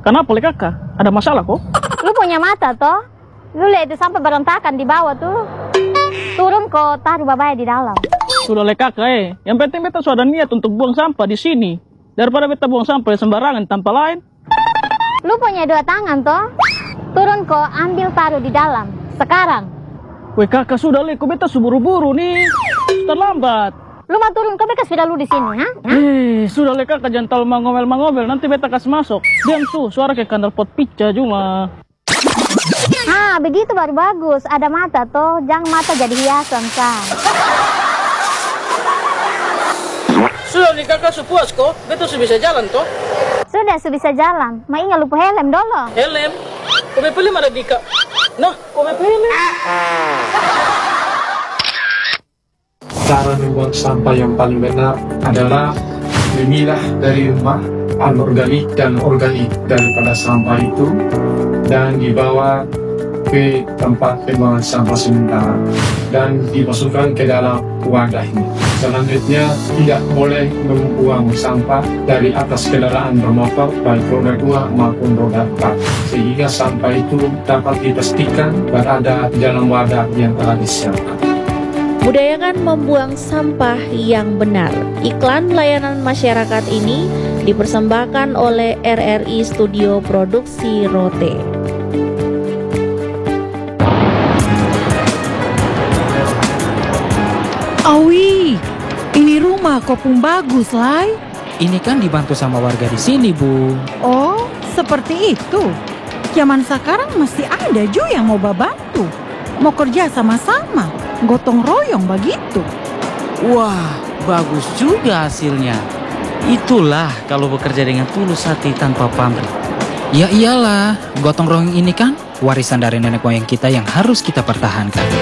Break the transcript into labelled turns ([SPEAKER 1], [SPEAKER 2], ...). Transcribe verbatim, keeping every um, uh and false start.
[SPEAKER 1] Kenapa le kakak? Ada masalah kok?
[SPEAKER 2] Lu punya mata toh? Lu lihat itu sampah berantakan di bawah tuh. Turun kok, taruh babaya di dalam.
[SPEAKER 1] Sudah le kakak eh. Yang penting beta sudah niat untuk buang sampah di sini. Daripada beta buang sampah sembarangan tanpa lain.
[SPEAKER 2] Lu punya dua tangan toh? Turun kok, ambil taruh di dalam. Sekarang.
[SPEAKER 1] Weh kakak sudah le, kok beta suburu-buru nih. Terlambat.
[SPEAKER 2] Lu mau turun, kok beta sudah lu di sini, ha?
[SPEAKER 1] Eh, sudah le kakak jangan terlalu mangomel-mangomel. Nanti beta kasih masuk. Diam tuh, suara kayak kandar pot pica cuma.
[SPEAKER 2] Ah, begitu baru bagus. Ada mata toh, jangan mata jadi hiasan kan.
[SPEAKER 1] Sudah nih kakak sepuas kok. Beta sudah bisa jalan toh.
[SPEAKER 2] Sudah, sudah bisa jalan. Ma ingat lupa helm dulu.
[SPEAKER 1] Helm? Kome pelem ada di kak. Nah, kome pelem.
[SPEAKER 3] Cara membuang sampah yang paling benar adalah memilah dari rumah anorganik dan organik daripada sampah itu dan dibawa ke tempat pembuangan sampah sementara dan dimasukkan ke dalam wadah ini. Selanjutnya, tidak boleh membuang sampah dari atas kendaraan bermotor baik roda dua maupun roda empat, sehingga sampah itu dapat dipastikan berada di dalam wadah yang telah disiapkan.
[SPEAKER 4] Budayakan membuang sampah yang benar. Iklan layanan masyarakat ini dipersembahkan oleh R R I Studio Produksi Rote.
[SPEAKER 5] Awi, ini rumah kopung bagus, Lai.
[SPEAKER 6] Ini kan dibantu sama warga di sini, Bu.
[SPEAKER 5] Oh, seperti itu. Zaman sekarang masih ada juga yang mau bantu. Mau kerja sama-sama, gotong royong begitu.
[SPEAKER 6] Wah, bagus juga hasilnya. Itulah kalau bekerja dengan tulus hati tanpa pamrih. Ya iyalah, gotong royong ini kan warisan dari nenek moyang kita yang harus kita pertahankan.